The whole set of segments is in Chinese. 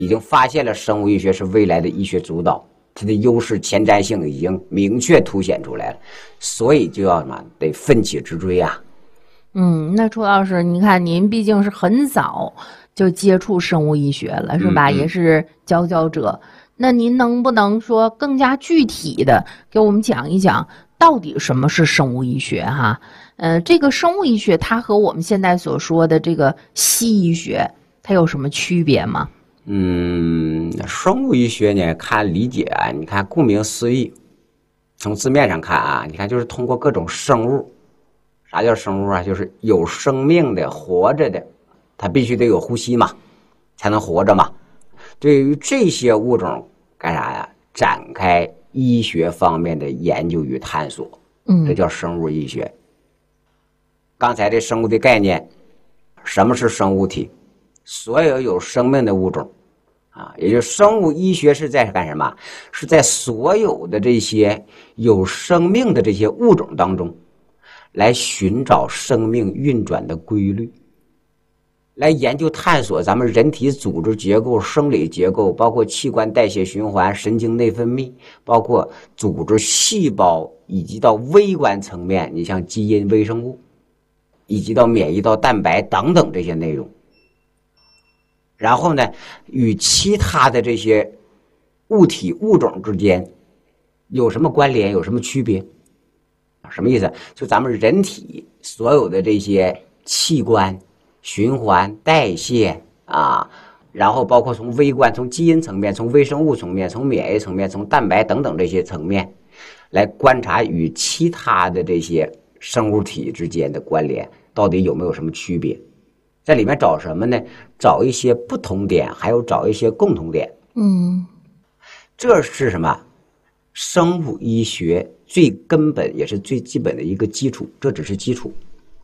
已经发现了生物医学是未来的医学主导，它的优势前瞻性已经明确凸显出来了，所以就要什么得奋起直追啊。 那楚老师，你看您毕竟是很早就接触生物医学了，是吧？也是佼佼者。那您能不能说更加具体的给我们讲一讲，到底什么是生物医学哈？这个生物医学它和我们现在所说的这个西医学，它有什么区别吗？ 生物医学呢，看理解啊，你看顾名思义，从字面上看啊，你看就是通过各种生物。啥叫生物啊？就是有生命的、活着的，它必须得有呼吸嘛，才能活着嘛。对于这些物种干啥呀？展开医学方面的研究与探索，这叫生物医学。刚才这生物的概念，什么是生物体？所有有生命的物种啊，也就是生物医学是在干什么？是在所有的这些有生命的这些物种当中，来寻找生命运转的规律，来研究探索咱们人体组织结构、生理结构，包括器官代谢循环、神经内分泌，包括组织细胞，以及到微观层面，你像基因、微生物，以及到免疫、到蛋白等等这些内容。然后呢，与其他的这些物体物种之间有什么关联，有什么区别？什么意思？就咱们人体所有的这些器官、循环、代谢啊，然后包括从微观、从基因层面、从微生物层面、从免疫层面、从蛋白等等这些层面，来观察与其他的这些生物体之间的关联，到底有没有什么区别？在里面找什么呢？找一些不同点，还有找一些共同点。这是什么？生物医学最根本也是最基本的一个基础，这只是基础。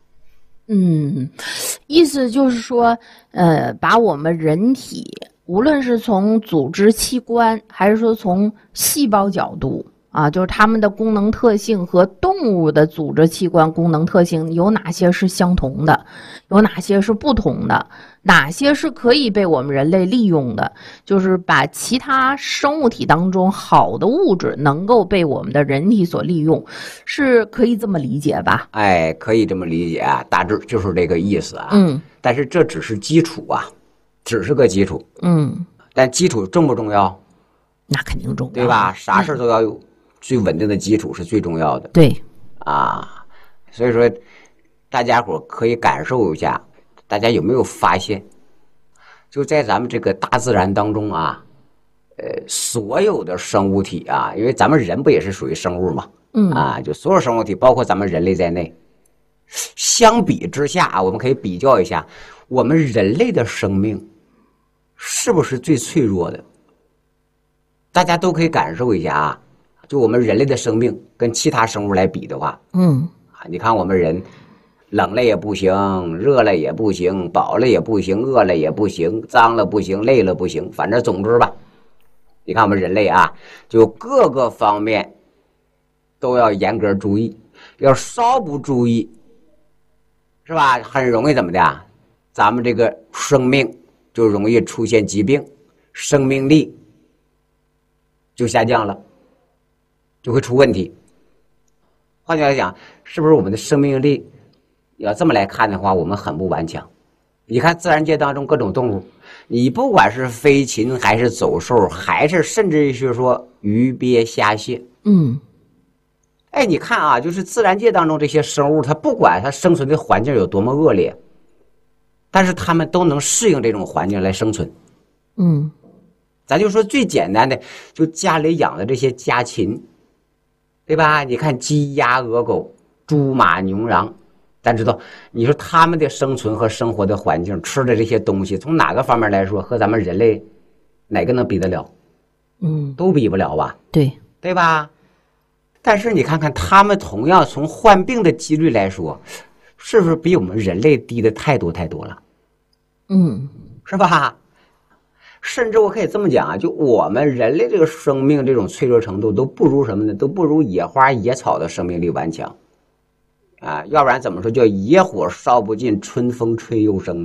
意思就是说，把我们人体无论是从组织器官，还是说从细胞角度啊，就是它们的功能特性和动物的组织器官功能特性有哪些是相同的，有哪些是不同的，哪些是可以被我们人类利用的，就是把其他生物体当中好的物质能够被我们的人体所利用，是可以这么理解吧？ 哎，可以这么理解啊，大致就是这个意思啊。但是这只是基础啊，只是个基础。但基础重不重要？ 那肯定重要， 对吧？啥事都要有最稳定的基础是最重要的。 对啊，所以说大家伙可以感受一下，大家有没有发现，就在咱们这个大自然当中啊，所有的生物体啊，因为咱们人不也是属于生物嘛，就所有生物体，包括咱们人类在内，相比之下啊，我们可以比较一下，我们人类的生命是不是最脆弱的？大家都可以感受一下啊，就我们人类的生命跟其他生物来比的话，你看我们人冷了也不行，热了也不行，饱了也不行，饿了也不行，脏了不行，累了不行，反正总之吧，你看我们人类啊，就各个方面都要严格注意，要稍不注意，是吧？很容易怎么的？咱们这个生命就容易出现疾病，生命力就下降了，就会出问题。换句话来讲，是不是我们的生命力要这么来看的话，我们很不顽强？你看自然界当中各种动物，你不管是飞禽还是走兽，还是甚至于是说鱼鳖虾蟹，哎，你看啊，就是自然界当中这些生物，它不管它生存的环境有多么恶劣，但是它们都能适应这种环境来生存。咱就说最简单的，就家里养的这些家禽，对吧？你看鸡鸭鹅狗、猪马牛羊，咱知道，你说他们的生存和生活的环境，吃的这些东西，从哪个方面来说，和咱们人类哪个能比得了？都比不了吧？对吧？但是你看看他们同样从患病的几率来说，是不是比我们人类低的太多太多了？是吧？甚至我可以这么讲啊，就我们人类这个生命这种脆弱程度都不如什么呢？都不如野花野草的生命力顽强啊！要不然怎么说叫野火烧不尽，春风吹又生呢？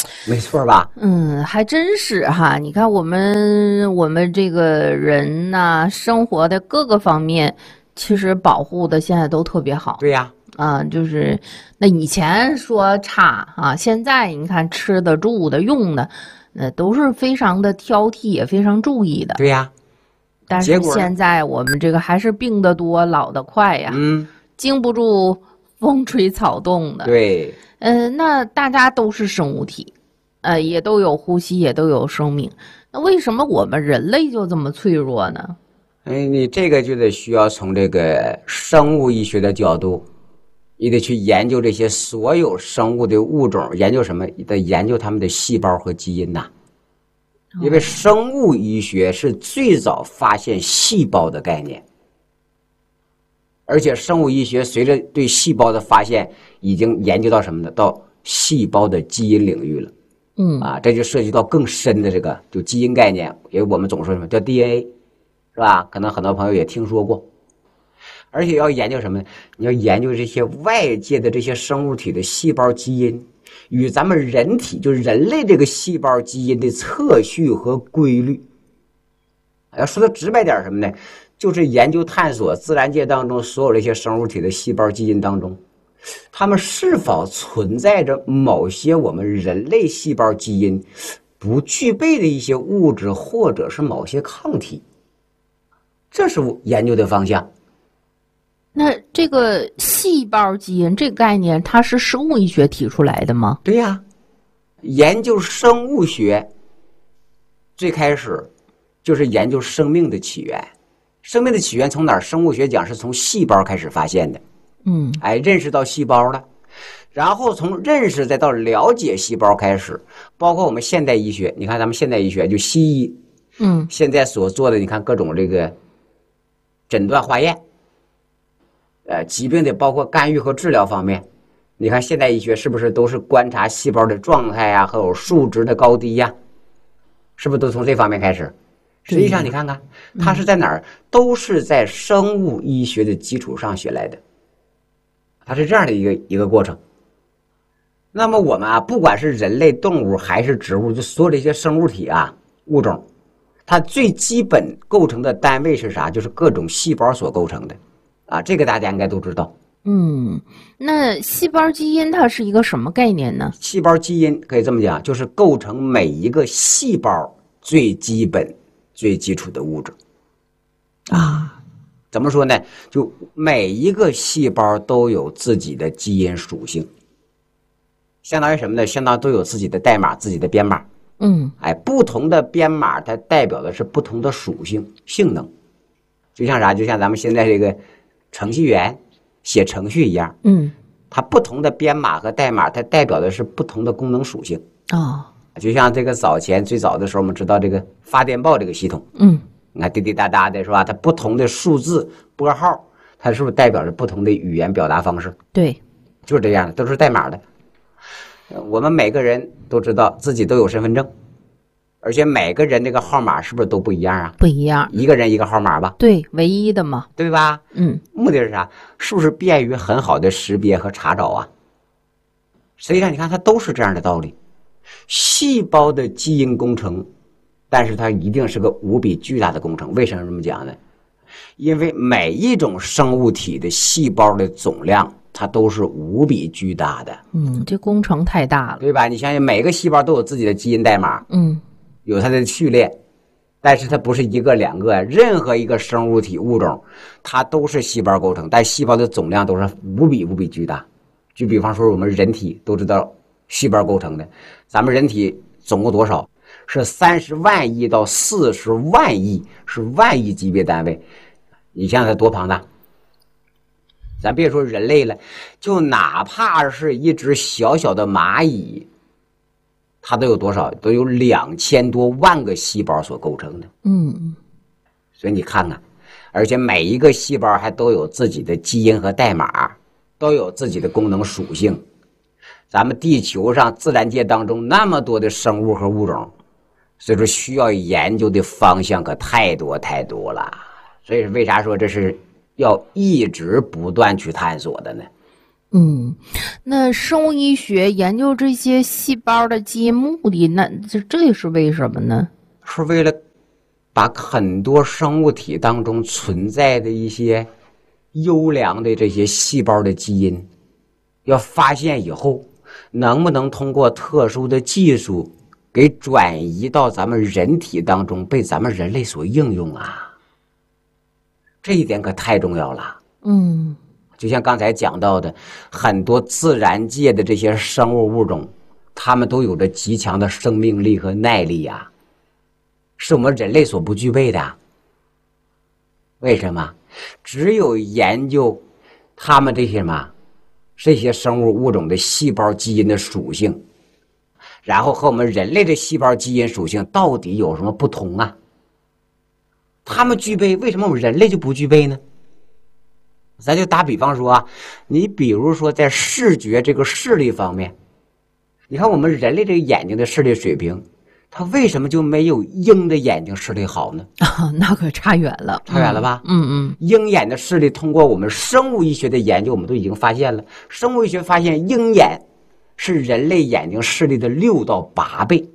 没错吧？ 还真是哈。你看我们这个人呐、生活的各个方面，其实保护的现在都特别好。 对呀， 就是那以前说差啊，现在你看吃的、住的、用的，都是非常的挑剔，也非常注意的。 对呀。 但是结果呢现在我们这个还是病得多，老得快呀，经不住风吹草动的。 对， 那大家都是生物体，也都有呼吸，也都有生命。那为什么我们人类就这么脆弱呢？ 你这个就得需要从这个生物医学的角度，你得去研究这些所有生物的物种，研究什么？得研究它们的细胞和基因呐。因为生物医学是最早发现细胞的概念，而且生物医学随着对细胞的发现，已经研究到什么呢？到细胞的基因领域了。这就涉及到更深的这个就基因概念，因为我们总说什么叫 DNA， 是吧？可能很多朋友也听说过。而且要研究什么呢？你要研究这些外界的这些生物体的细胞基因与咱们人体就是人类这个细胞基因的测序和规律。要说的直白点什么呢？就是研究探索自然界当中所有这些生物体的细胞基因当中，它们是否存在着某些我们人类细胞基因不具备的一些物质，或者是某些抗体。这是我研究的方向。 那这个细胞基因这个概念，它是生物医学提出来的吗？ 对呀，研究生物学最开始就是研究生命的起源。生命的起源从哪儿？生物学讲是从细胞开始发现的。认识到细胞了，然后从认识再到了解细胞开始，包括我们现代医学，你看咱们现代医学就西医，现在所做的，你看各种这个诊断化验，疾病的包括干预和治疗方面，你看现代医学是不是都是观察细胞的状态呀，还有数值的高低呀，是不是都从这方面开始？实际上你看看它是在哪儿，都是在生物医学的基础上学来的，它是这样的一个过程。那么我们不管是人类、动物还是植物，就所有这些生物体物种，它最基本构成的单位是啥？就是各种细胞所构成的这个大家应该都知道。 那细胞基因它是一个什么概念呢？ 细胞基因可以这么讲，就是构成每一个细胞最基本、最基础的物质怎么说呢？就每一个细胞都有自己的基因属性，相当于什么呢？相当于都有自己的代码、自己的编码。不同的编码它代表的是不同的属性、性能。就像啥？就像咱们现在这个程序员写程序一样。它不同的编码和代码，它代表的是不同的功能属性。就像这个最早的时候，我们知道这个发电报这个系统。你看滴滴答答的是吧？它不同的数字拨号，它是不是代表着不同的语言表达方式？ 对， 就是这样的，都是代码的。我们每个人都知道自己都有身份证，而且每个人这个号码是不是都不一样啊？ 不一样， 一个人一个号码吧？ 对，唯一的嘛， 对吧？目的是啥？是不是便于很好的识别和查找啊？实际上你看它都是这样的道理。细胞的基因工程，但是它一定是个无比巨大的工程。为什么这么讲呢？因为每一种生物体的细胞的总量它都是无比巨大的。 这工程太大了， 对吧？你想想每个细胞都有自己的基因代码，有它的序列，但是它不是一个两个，任何一个生物体物种它都是细胞构成，但细胞的总量都是无比无比巨大。就比方说我们人体都知道细胞构成的，咱们人体总共多少？是30万亿到40万亿，是万亿级别单位。你想想它多庞大。咱别说人类了，就哪怕是一只小小的蚂蚁，它都有多少？都有2000多万个细胞所构成的。所以你看看，而且每一个细胞还都有自己的基因和代码，都有自己的功能属性。咱们地球上自然界当中那么多的生物和物种，所以说需要研究的方向可太多太多了。所以为啥说这是要一直不断去探索的呢？ 那生物医学研究这些细胞的基因目的，那这是为什么呢？ 是为了把很多生物体当中存在的一些优良的这些细胞的基因，要发现以后，能不能通过特殊的技术给转移到咱们人体当中，被咱们人类所应用啊？这一点可太重要了。就像刚才讲到的，很多自然界的这些生物物种，它们都有着极强的生命力和耐力呀，是我们人类所不具备的。为什么？只有研究它们这些生物物种的细胞基因的属性，然后和我们人类的细胞基因属性到底有什么不同啊？他们具备，为什么我们人类就不具备呢？咱就打比方说啊，你比如说在视觉这个视力方面，你看我们人类这个眼睛的视力水平，它为什么就没有鹰的眼睛视力好呢？ 那可差远了， 差远了吧？鹰眼的视力，通过我们生物医学的研究，我们都已经发现了，生物医学发现鹰眼是人类眼睛视力的6到8倍。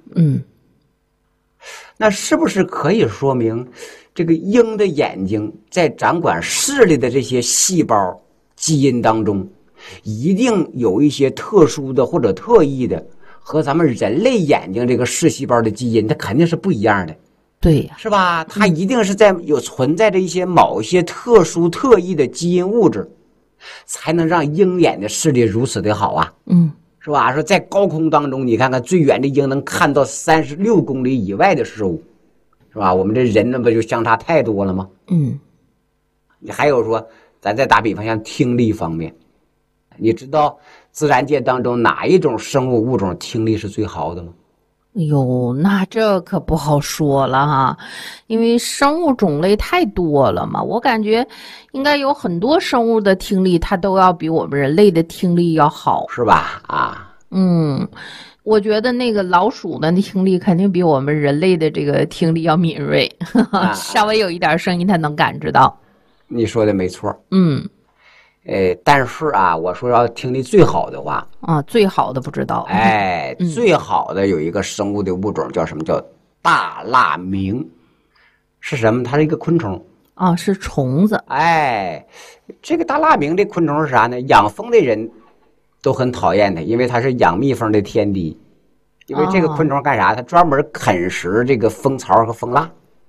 那是不是可以说明这个鹰的眼睛在掌管视力的这些细胞基因当中，一定有一些特殊的或者特异的，和咱们人类眼睛这个视细胞的基因，它肯定是不一样的。 对呀， 是吧？它一定是存在着一些某些特殊特异的基因物质，才能让鹰眼的视力如此的好啊。是吧？说在高空当中，你看看最远的鹰能看到36公里以外的事物，是吧？我们这人那不就相差太多了吗？你还有说，咱再打比方，像听力方面，你知道自然界当中哪一种生物物种听力是最好的吗？ 那这可不好说了哈，因为生物种类太多了嘛，我感觉应该有很多生物的听力它都要比我们人类的听力要好， 是吧？啊， 我觉得那个老鼠的听力肯定比我们人类的这个听力要敏锐，稍微有一点声音它能感知到。 你说的没错。但是啊，我说要听力最好的话最好的不知道。 最好的有一个生物的物种叫什么？叫大蜡明，是什么？它是一个昆虫。 是虫子。 这个大蜡明这昆虫是啥呢？养蜂的人都很讨厌它，因为它是养蜜蜂的天敌。因为这个昆虫干啥？它专门啃食这个蜂巢和蜂蜡。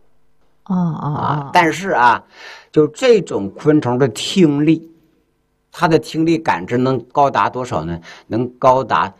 但是啊，就这种昆虫的听力，它的听力感知能高达多少呢？能高达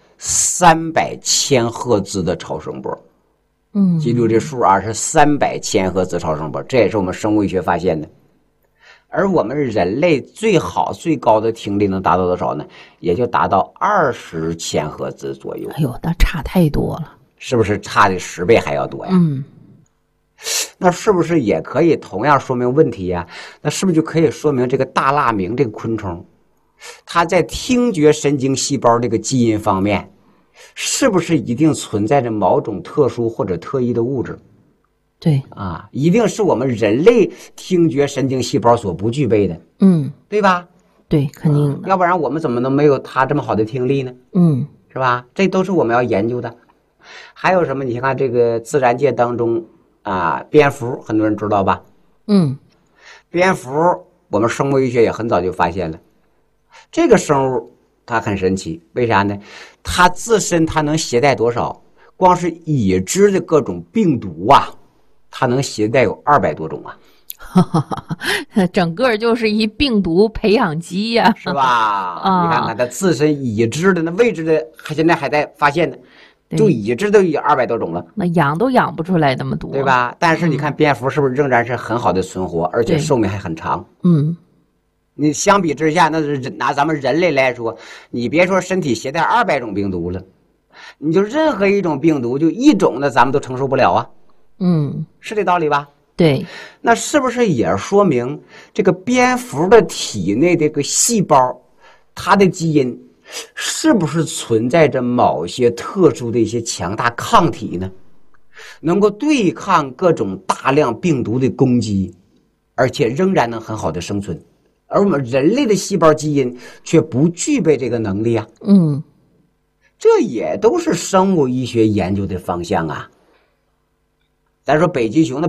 300千赫兹的超声波。记住这数啊，是300千赫兹超声波，这也是我们生物医学发现的。而我们人类最好最高的听力能达到多少呢？也就达到20千赫兹左右。 那差太多了， 是不是差的10倍还要多呀？那是不是也可以同样说明问题呀？那是不是就可以说明这个大蜡明这个昆虫，它在听觉神经细胞这个基因方面，是不是一定存在着某种特殊或者特异的物质？ 对一定是我们人类听觉神经细胞所不具备的。对吧？ 对，肯定的。 要不然我们怎么能没有它这么好的听力呢？是吧？这都是我们要研究的。还有什么？你看这个自然界当中蝙蝠，很多人知道吧？蝙蝠我们生物医学也很早就发现了，这个生物它很神奇，为啥呢？它自身它能携带多少？光是已知的各种病毒它能携带有200多种整个就是一病毒培养基呀， 是吧？你看看它自身已知的那未知的，现在还在发现呢，就已知都有200多种了。 那养都养不出来那么多， 对吧？但是你看蝙蝠是不是仍然是很好的存活，而且寿命还很长？你相比之下，那是拿咱们人类来说，你别说身体携带200种病毒了，你就任何一种病毒，就一种的咱们都承受不了是这道理吧？ 对。 那是不是也说明这个蝙蝠的体内这个细胞，它的基因是不是存在着某些特殊的一些强大抗体呢？能够对抗各种大量病毒的攻击，而且仍然能很好的生存， 而我们人类的细胞基因却不具备这个能力啊。这也都是生物医学研究的方向啊。咱说北极熊的